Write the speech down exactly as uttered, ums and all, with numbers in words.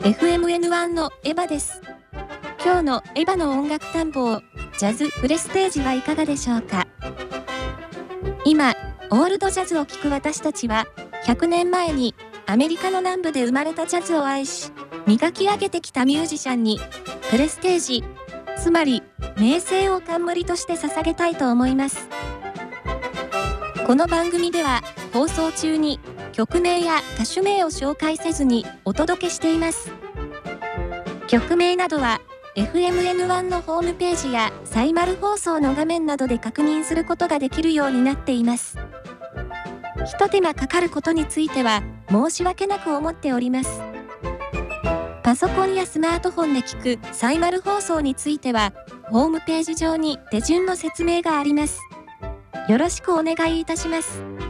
エフエムエヌワン のエヴァです。今日のエヴァの音楽探訪、ジャズプレステージはいかがでしょうか。今、オールドジャズを聴く私たちは、ひゃくねんまえにアメリカの南部で生まれたジャズを愛し、磨き上げてきたミュージシャンに、プレステージ、つまり名声を冠として捧げたいと思います。この番組では、放送中に曲名や歌手名を紹介せずにお届けしています。曲名などは、エフエムエヌワン のホームページやサイマル放送の画面などで確認することができるようになっています。ひと手間かかることについては申し訳なく思っております。パソコンやスマートフォンで聞くサイマル放送については、ホームページ上に手順の説明があります。よろしくお願いいたします。